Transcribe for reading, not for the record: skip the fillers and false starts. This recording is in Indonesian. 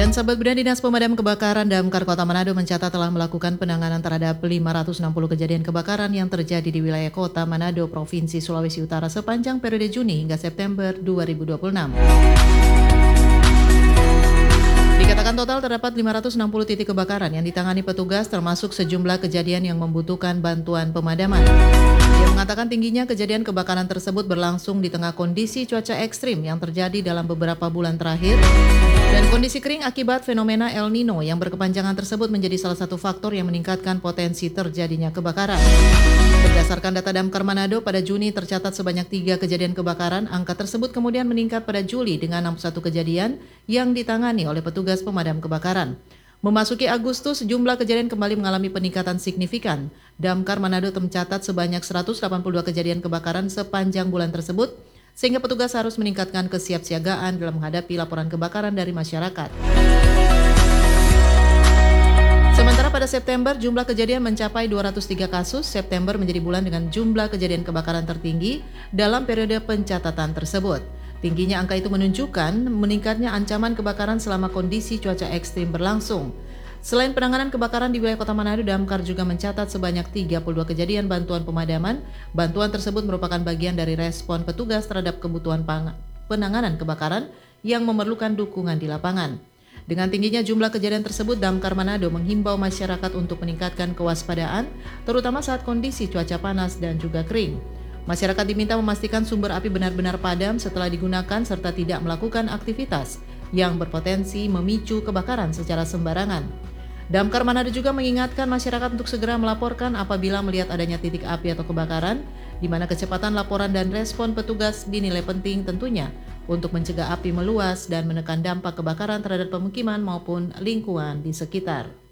Dan sahabat Bina, Dinas Pemadam Kebakaran Damkar Kota Manado mencatat telah melakukan penanganan terhadap 560 kejadian kebakaran yang terjadi di wilayah Kota Manado, Provinsi Sulawesi Utara sepanjang periode Juni hingga September 2026. Dikatakan total terdapat 560 titik kebakaran yang ditangani petugas, termasuk sejumlah kejadian yang membutuhkan bantuan pemadaman. Dia mengatakan tingginya kejadian kebakaran tersebut berlangsung di tengah kondisi cuaca ekstrim yang terjadi dalam beberapa bulan terakhir dan kondisi kering akibat fenomena El Nino yang berkepanjangan tersebut menjadi salah satu faktor yang meningkatkan potensi terjadinya kebakaran. Berdasarkan data Damkar Manado, pada Juni tercatat sebanyak 3 kejadian kebakaran. Angka tersebut kemudian meningkat pada Juli dengan 61 kejadian yang ditangani oleh petugas pemadam kebakaran. Memasuki Agustus, jumlah kejadian kembali mengalami peningkatan signifikan. Damkar Manado mencatat sebanyak 182 kejadian kebakaran sepanjang bulan tersebut, sehingga petugas harus meningkatkan kesiapsiagaan dalam menghadapi laporan kebakaran dari masyarakat. Sementara pada September, jumlah kejadian mencapai 203 kasus. September menjadi bulan dengan jumlah kejadian kebakaran tertinggi dalam periode pencatatan tersebut. Tingginya angka itu menunjukkan meningkatnya ancaman kebakaran selama kondisi cuaca ekstrim berlangsung. Selain penanganan kebakaran di wilayah Kota Manado, Damkar juga mencatat sebanyak 32 kejadian bantuan pemadaman. Bantuan tersebut merupakan bagian dari respon petugas terhadap kebutuhan penanganan kebakaran yang memerlukan dukungan di lapangan. Dengan tingginya jumlah kejadian tersebut, Damkar Manado menghimbau masyarakat untuk meningkatkan kewaspadaan, terutama saat kondisi cuaca panas dan juga kering. Masyarakat diminta memastikan sumber api benar-benar padam setelah digunakan serta tidak melakukan aktivitas yang berpotensi memicu kebakaran secara sembarangan. Damkar Manado juga mengingatkan masyarakat untuk segera melaporkan apabila melihat adanya titik api atau kebakaran, di mana kecepatan laporan dan respon petugas dinilai penting tentunya untuk mencegah api meluas dan menekan dampak kebakaran terhadap pemukiman maupun lingkungan di sekitar.